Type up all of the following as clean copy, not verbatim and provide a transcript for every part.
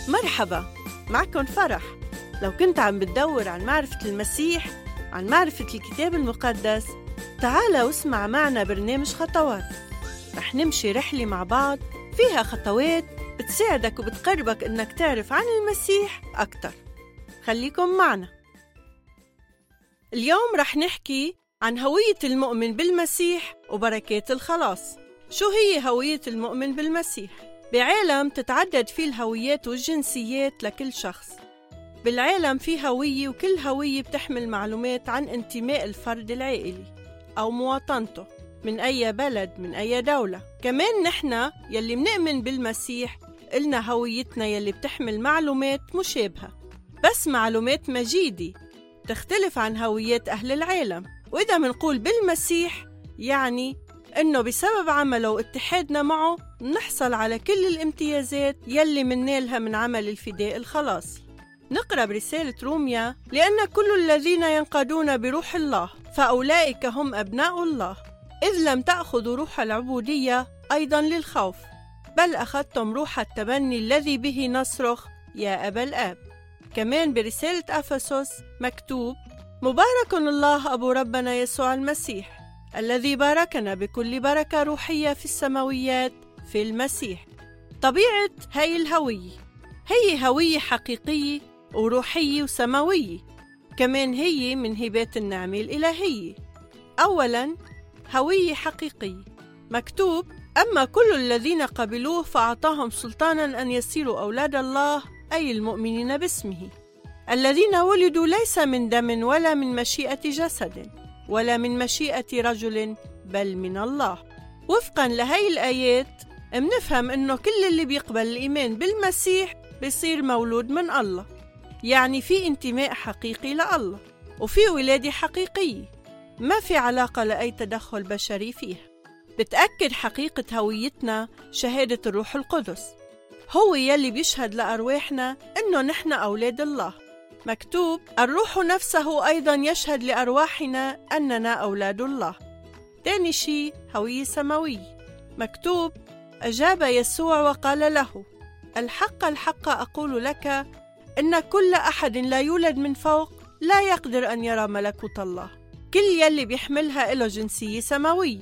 مرحبا، معكم فرح. لو كنت عم بتدور عن معرفة المسيح، عن معرفة الكتاب المقدس، تعال واسمع معنا برنامج خطوات. رح نمشي رحلة مع بعض فيها خطوات بتساعدك وبتقربك إنك تعرف عن المسيح أكتر. خليكم معنا. اليوم رح نحكي عن هوية المؤمن بالمسيح وبركات الخلاص. شو هي هوية المؤمن بالمسيح؟ بعالم تتعدد فيه الهويات والجنسيات لكل شخص. بالعالم في هوية، وكل هوية بتحمل معلومات عن انتماء الفرد العائلي أو مواطنته، من أي بلد، من أي دولة. كمان نحن يلي منؤمن بالمسيح إلنا هويتنا يلي بتحمل معلومات مشابهة، بس معلومات مجيدة تختلف عن هويات أهل العالم. وإذا منقول بالمسيح يعني إنه بسبب عمله واتحادنا معه نحصل على كل الامتيازات يلي مننالها من عمل الفداء الخلاصي. نقرأ برسالة روميا: لأن كل الذين ينقادون بروح الله فأولئك هم أبناء الله، إذ لم تأخذوا روح العبودية أيضا للخوف، بل أخذتم روح التبني الذي به نصرخ يا أبا الآب. كمان برسالة أفسس مكتوب: مبارك الله أبو ربنا يسوع المسيح الذي باركنا بكل بركة روحية في السماويات في المسيح. طبيعة هاي الهوية هي هوية حقيقية وروحية وسماوية، كمان هي من هبات النعمة الإلهية. أولاً، هوية حقيقية. مكتوب: أما كل الذين قبلوه فأعطاهم سلطاناً أن يصيروا أولاد الله، أي المؤمنين باسمه، الذين ولدوا ليس من دم ولا من مشيئة جسد ولا من مشيئة رجل بل من الله. وفقاً لهي الآيات منفهم إنه كل اللي بيقبل الإيمان بالمسيح بيصير مولود من الله، يعني في انتماء حقيقي لله وفي ولادة حقيقية، ما في علاقة لأي تدخل بشري فيها. بتأكد حقيقة هويتنا شهادة الروح القدس، هو يلي بيشهد لأرواحنا إنه نحن أولاد الله. مكتوب: الروح نفسه أيضا يشهد لأرواحنا أننا أولاد الله. تاني شيء، هوية سماوية. مكتوب: أجاب يسوع وقال له: الحق الحق أقول لك إن كل أحد لا يولد من فوق لا يقدر أن يرى ملكوت الله. كل يلي بيحملها له جنسية سماوية.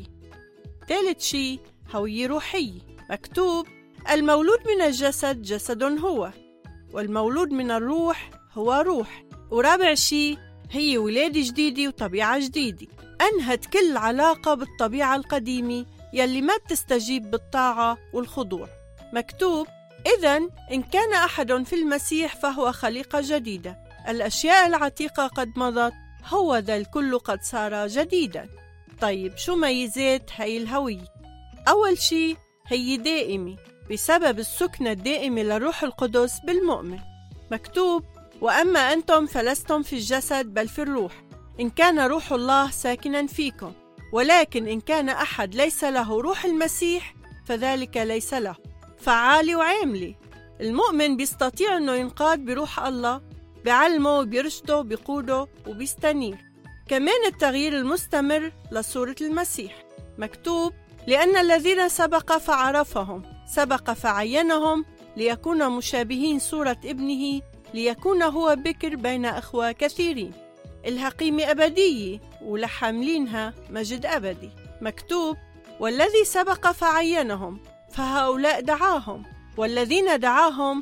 ثالث شيء، هوية روحية. مكتوب: المولود من الجسد جسد هو، والمولود من الروح هو روح. ورابع شيء، هي ولادة جديدة وطبيعة جديدة أنهت كل علاقة بالطبيعة القديمة يلي ما بتستجيب بالطاعة والخضوع. مكتوب: إذن إن كان أحد في المسيح فهو خليقة جديدة، الأشياء العتيقة قد مضت، هو ذا الكل قد صار جديدا. طيب، شو ميزات هاي الهوية؟ أول شيء، هي دائمة بسبب السكنة الدائمة للروح القدس بالمؤمن. مكتوب: وأما أنتم فلستم في الجسد بل في الروح، إن كان روح الله ساكنا فيكم، ولكن إن كان أحد ليس له روح المسيح فذلك ليس له. فعالي وعاملي. المؤمن بيستطيع أنه ينقاد بروح الله، بعلمه وبيرشده وبيقوده وبيستنير. كمان التغيير المستمر لصورة المسيح. مكتوب: لأن الذين سبق فعرفهم سبق فعينهم ليكون مشابهين صورة ابنه، ليكون هو بكر بين أخوة كثيرين. الحقيمة أبدية ولحاملينها مجد أبدي. مكتوب: والذي سبق فعينهم فهؤلاء دعاهم، والذين دعاهم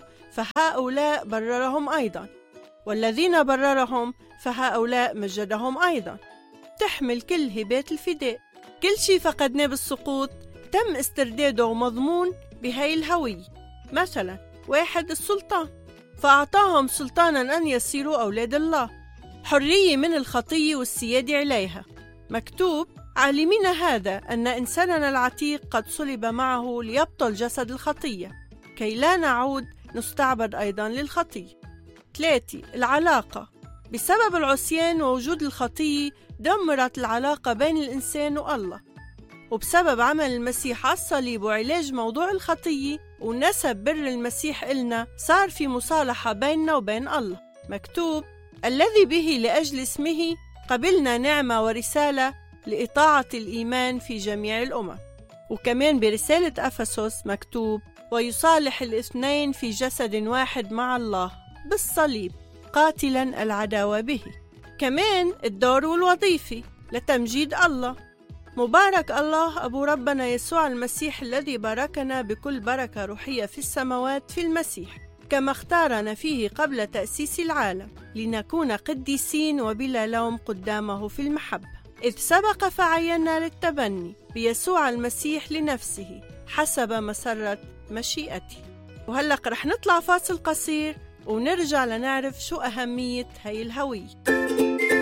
فهؤلاء بررهم أيضا، والذين بررهم فهؤلاء مجدهم أيضا. تحمل كل هبات الفداء. كل شيء فقدناه بالسقوط تم استرداده ومضمون بهاي الهوية. مثلا، 1. السلطان، فأعطاهم سلطانا أن يصيروا أولاد الله، حرية من الخطية والسيادة عليها. مكتوب: عالمين هذا أن إنساننا العتيق قد صلب معه ليبطل جسد الخطية، كي لا نعود نستعبد أيضا للخطية. 3. العلاقة. بسبب العصيان ووجود الخطية دمرت العلاقة بين الإنسان والله، وبسبب عمل المسيح على الصليب وعلاج موضوع الخطية ونسب بر المسيح إلنا صار في مصالحة بيننا وبين الله. مكتوب: الذي به لأجل اسمه قبلنا نعمة ورسالة لإطاعة الإيمان في جميع الأمم. وكمان برسالة أفسس مكتوب: ويصالح الاثنين في جسد واحد مع الله بالصليب، قاتلا العداوة به. كمان الدور والوظيفي لتمجيد الله. مبارك الله أبو ربنا يسوع المسيح الذي باركنا بكل بركة روحية في السماوات في المسيح، كما اختارنا فيه قبل تأسيس العالم لنكون قديسين وبلا لوم قدامه في المحبة، إذ سبق فعينا للتبني بيسوع المسيح لنفسه حسب مسرة مشيئته. وهلأ رح نطلع فاصل قصير ونرجع لنعرف شو أهمية هاي الهوية.